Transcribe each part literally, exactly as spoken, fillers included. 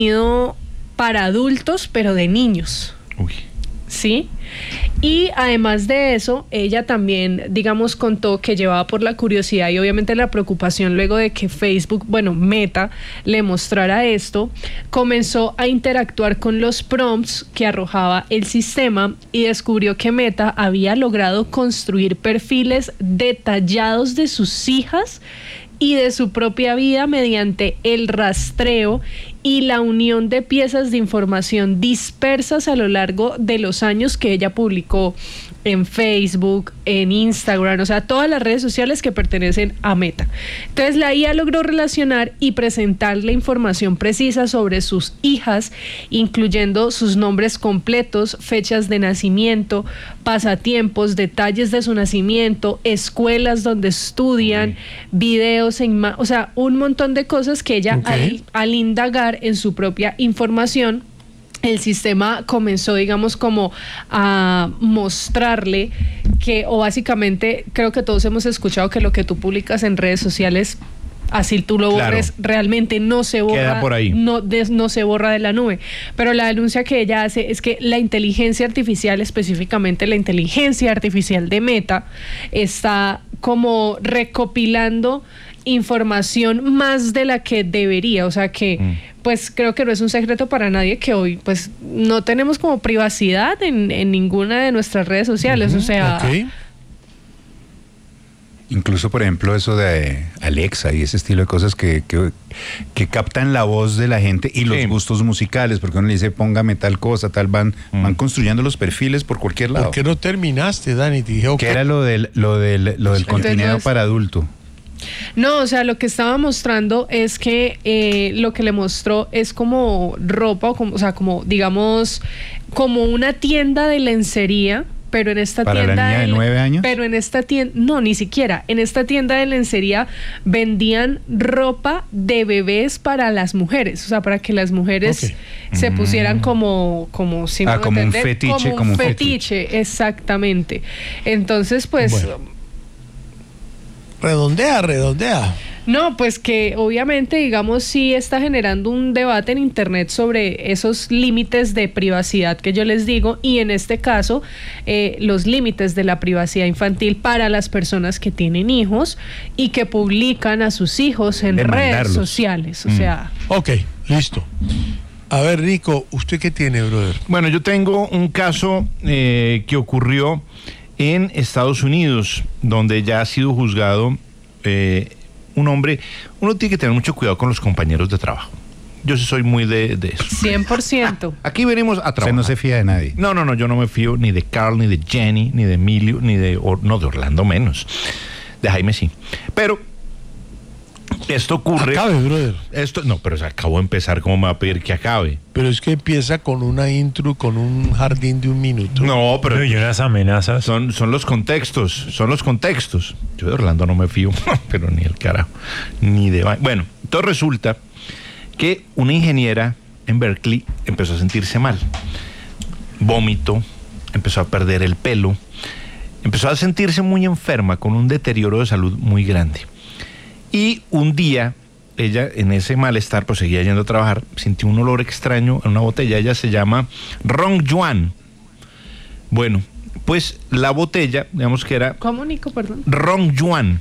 para adultos, pero de niños. Uy. ¿Sí? Y además de eso, ella también, digamos, contó que llevaba por la curiosidad y obviamente la preocupación luego de que Facebook, bueno, Meta, le mostrara esto, comenzó a interactuar con los prompts que arrojaba el sistema y descubrió que Meta había logrado construir perfiles detallados de sus hijas y de su propia vida mediante el rastreo y la unión de piezas de información dispersas a lo largo de los años que ella publicó en Facebook, en Instagram, o sea, todas las redes sociales que pertenecen a Meta. Entonces la I A logró relacionar y presentarle información precisa sobre sus hijas, incluyendo sus nombres completos, fechas de nacimiento, pasatiempos, detalles de su nacimiento, escuelas donde estudian, videos, en o sea, un montón de cosas que ella okay. al, al indagar en su propia información, el sistema comenzó, digamos, como a mostrarle que, o básicamente, creo que todos hemos escuchado que lo que tú publicas en redes sociales, así tú lo borres, claro, realmente no se borra. Queda por ahí. No, de, no se borra de la nube. Pero la denuncia que ella hace es que la inteligencia artificial, específicamente la inteligencia artificial de Meta, está como recopilando información más de la que debería, o sea que mm. pues creo que no es un secreto para nadie que hoy pues no tenemos como privacidad en, en ninguna de nuestras redes sociales, uh-huh. o sea... Okay. Incluso, por ejemplo, eso de Alexa y ese estilo de cosas que, que, que captan la voz de la gente y los sí. gustos musicales, porque uno le dice, póngame tal cosa, tal, van, mm. van construyendo los perfiles por cualquier lado. ¿Por qué no terminaste, Dani? Te dije, okay. ¿Qué era lo del, lo del, lo del contenido para adulto? No, o sea, lo que estaba mostrando es que eh, lo que le mostró es como ropa, o, como, o sea, como, digamos, como una tienda de lencería, pero en esta ¿Para tienda... ¿Para la niña de nueve años? Pero en esta tienda... No, ni siquiera. En esta tienda de lencería vendían ropa de bebés para las mujeres, o sea, para que las mujeres okay. se mm. pusieran como... como, si ah, como entender, un fetiche. Como un, como un fetiche, fetiche, exactamente. Entonces, pues... Bueno. Redondea, redondea. No, pues que obviamente, digamos, sí está generando un debate en internet sobre esos límites de privacidad que yo les digo, y en este caso, eh, los límites de la privacidad infantil para las personas que tienen hijos y que publican a sus hijos en redes sociales. O mm. sea. Ok, listo. A ver, Rico, ¿usted qué tiene, brother? Bueno, yo tengo un caso eh, que ocurrió en Estados Unidos, donde ya ha sido juzgado eh, un hombre. Uno tiene que tener mucho cuidado con los compañeros de trabajo. Yo sí soy muy de, de eso. cien por ciento. Aquí venimos a trabajar. Usted no se fía de nadie. No, no, no, yo no me fío ni de Carl, ni de Jenny, ni de Emilio, ni de... Or, no, de Orlando menos. De Jaime sí. Pero esto ocurre... Acabe, brother. Esto, no, pero se acabó de empezar, ¿cómo me va a pedir que acabe? Pero es que empieza con una intro, con un jardín de un minuto. No, pero... pero y unas amenazas. Son, son los contextos, son los contextos. Yo de Orlando no me fío, pero ni el carajo, ni de... Bueno, entonces resulta que una ingeniera en Berkeley empezó a sentirse mal. Vómito, empezó a perder el pelo, empezó a sentirse muy enferma, con un deterioro de salud muy grande. Y un día, ella en ese malestar, pues seguía yendo a trabajar, sintió un olor extraño en una botella. Ella se llama Rong Yuan. Bueno, pues la botella, digamos que era... ¿Cómo, Nico, perdón? Rong Yuan.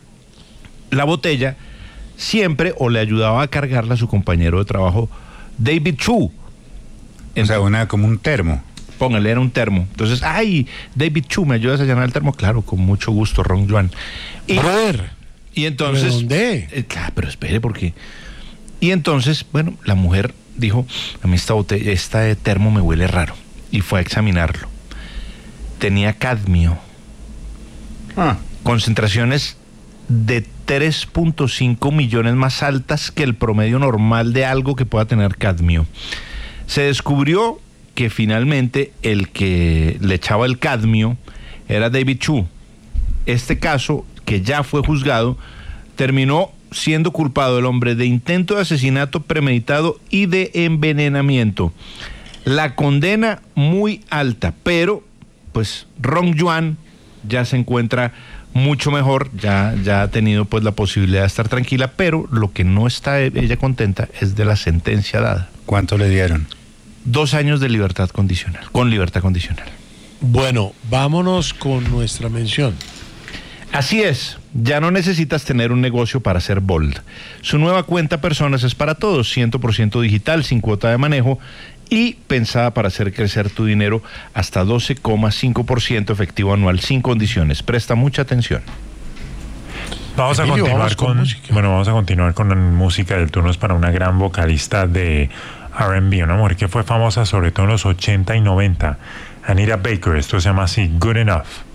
La botella siempre o le ayudaba a cargarla a su compañero de trabajo, David Chu. O sea, una, como un termo. Póngale, era un termo. Entonces, ay, David Chu, ¿me ayudas a llenar el termo? Claro, con mucho gusto, Rong Yuan. Y... Brother. Y entonces... ¿De dónde? Eh, claro, pero espere, porque... Y entonces, bueno, la mujer dijo, a mí esta botella, este termo me huele raro. Y fue a examinarlo. Tenía cadmio. Ah. Concentraciones de tres punto cinco millones más altas que el promedio normal de algo que pueda tener cadmio. Se descubrió que finalmente el que le echaba el cadmio era David Chu. Este caso, que ya fue juzgado, terminó siendo culpado el hombre de intento de asesinato premeditado y de envenenamiento. La condena muy alta, pero pues Rong Yuan ya se encuentra mucho mejor, ya, ya ha tenido pues la posibilidad de estar tranquila, pero lo que no está ella contenta es de la sentencia dada. ¿Cuánto le dieron? Dos años de libertad condicional, con libertad condicional. Bueno, vámonos con nuestra mención. Así es, ya no necesitas tener un negocio para ser Bold. Su nueva cuenta Personas es para todos, cien por ciento digital, sin cuota de manejo y pensada para hacer crecer tu dinero hasta doce coma cinco por ciento efectivo anual sin condiciones. Presta mucha atención. Vamos a Emilio, continuar vamos con con, música. bueno, vamos a continuar con la música del turno es para una gran vocalista de R and B, una mujer que fue famosa sobre todo en los ochenta y noventa, Anita Baker. Esto se llama así, Good Enough.